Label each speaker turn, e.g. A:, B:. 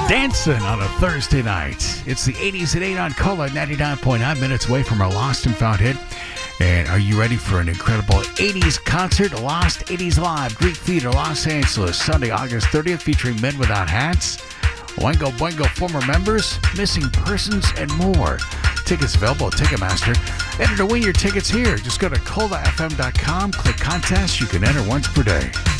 A: Dancing on a Thursday night. It's the 80s at 8 on Cola, 99.9 minutes away from our Lost and Found hit. And are you ready for an incredible 80s concert? Lost 80s Live, Greek Theater, Los Angeles, Sunday, August 30th, featuring Men Without Hats, Oingo Boingo former members, missing persons, and more. Tickets available at Ticketmaster. Enter to win your tickets here. Just go to colafm.com, click contest. You can enter once per day.